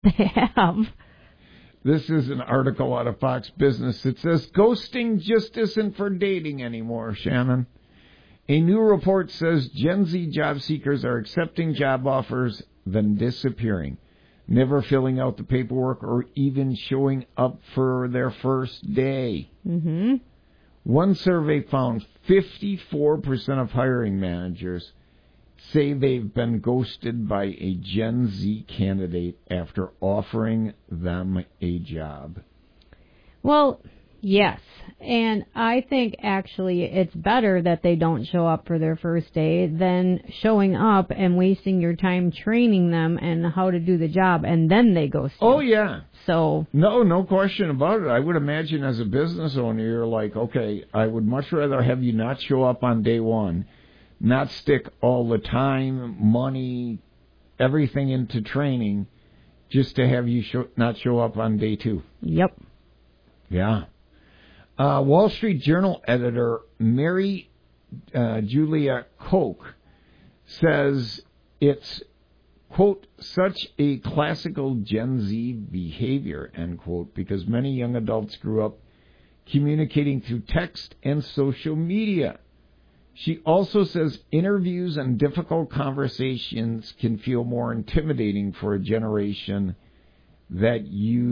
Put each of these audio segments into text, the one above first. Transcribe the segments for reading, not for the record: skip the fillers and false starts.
They have. This is an article out of Fox Business. It says, ghosting just isn't for dating anymore, Shannon. A new report says Gen Z job seekers are accepting job offers, then disappearing, never filling out the paperwork or even showing up for their first day. Mm-hmm. One survey found 54% of hiring managers say they've been ghosted by a Gen Z candidate after offering them a job. Well, yes. And I think actually it's better that they don't show up for their first day than showing up and wasting your time training them and how to do the job, and then they ghost you. Oh, yeah. So No question about it. I would imagine as a business owner, you're like, okay, I would much rather have you not show up on day one, not stick all the time, money, everything into training, just to have you not show up on day two. Yep. Yeah. Wall Street Journal editor Mary Julia Koch says it's, quote, such a classical Gen Z behavior, end quote, because many young adults grew up communicating through text and social media. She also says interviews and difficult conversations can feel more intimidating for a generation that's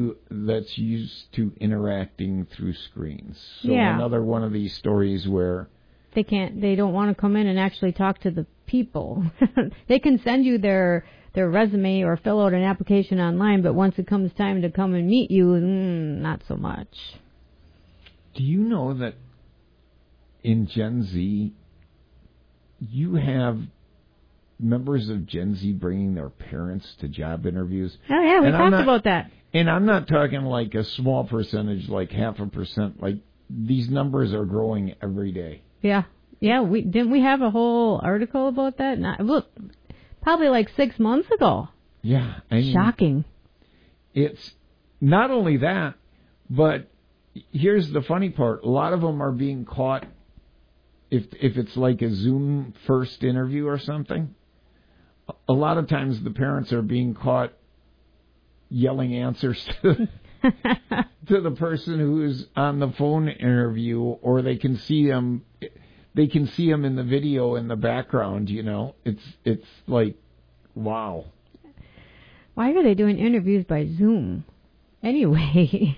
used to interacting through screens. So another one of these stories where they don't want to come in and actually talk to the people. They can send you their resume or fill out an application online, but once it comes time to come and meet you, not so much. Do you know that in Gen Z, you have members of Gen Z bringing their parents to job interviews? Oh, yeah, we talked about that. And I'm not talking like a small percentage, like 0.5%. Like, these numbers are growing every day. Yeah. Yeah, didn't we have a whole article about that? Look, probably like 6 months ago. Yeah. Shocking. It's not only that, but here's the funny part. A lot of them are being caught if it's like a Zoom first interview or something. A lot of times the parents are being caught yelling answers to the person who's on the phone interview, or they can see them in the video in the background, you know. It's like, wow. Why are they doing interviews by Zoom anyway?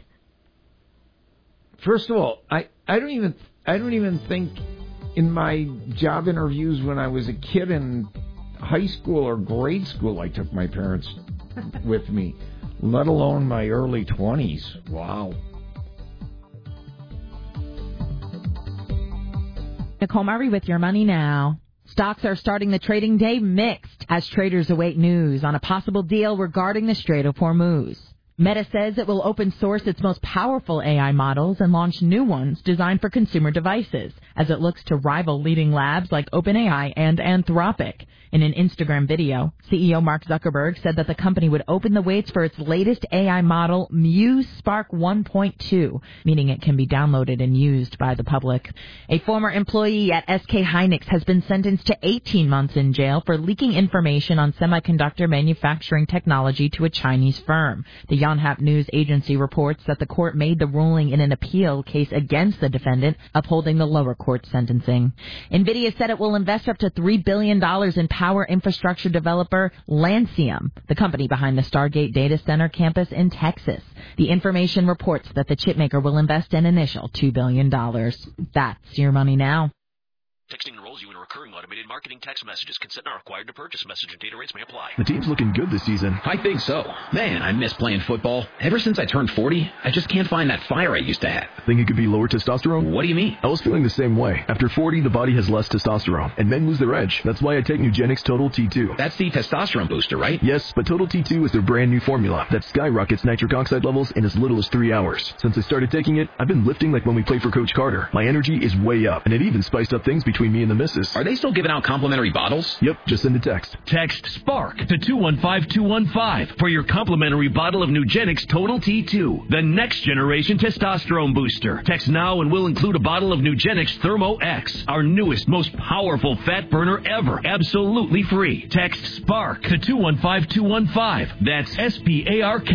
First of all, I don't even think in my job interviews when I was a kid in high school or grade school I took my parents with me, let alone my early 20s. Wow. Nicole Murray with Your Money Now. Stocks are starting the trading day mixed as traders await news on a possible deal regarding the Strait of Hormuz. Meta says it will open source its most powerful AI models and launch new ones designed for consumer devices as it looks to rival leading labs like OpenAI and Anthropic. In an Instagram video, CEO Mark Zuckerberg said that the company would open the weights for its latest AI model, Muse Spark 1.2, meaning it can be downloaded and used by the public. A former employee at SK Hynix has been sentenced to 18 months in jail for leaking information on semiconductor manufacturing technology to a Chinese firm. The Yonhap News Agency reports that the court made the ruling in an appeal case against the defendant, upholding the lower court sentencing. NVIDIA said it will invest up to $3 billion in power infrastructure developer Lancium, the company behind the Stargate data center campus in Texas. The information reports that the chipmaker will invest an initial $2 billion. That's Your Money Now. Texting enrolls you in a recurring automated marketing text messages. Consent not required to purchase. Message and data rates may apply. The team's looking good this season. I think so. Man, I miss playing football. Ever since I turned 40, I just can't find that fire I used to have. Think it could be lower testosterone? What do you mean? I was feeling the same way. After 40, the body has less testosterone, and men lose their edge. That's why I take Nugenix Total T2. That's the testosterone booster, right? Yes, but Total T2 is their brand new formula that skyrockets nitric oxide levels in as little as 3 hours. Since I started taking it, I've been lifting like when we played for Coach Carter. My energy is way up, and it even spiced up things between me and the missus. Are they still giving giving out complimentary bottles? Yep, just send a text. Text SPARK to 215-215 for your complimentary bottle of Nugenix Total T2, the next generation testosterone booster. Text now and we'll include a bottle of Nugenix Thermo X, our newest, most powerful fat burner ever, absolutely free. Text SPARK to 215-215. That's SPARK.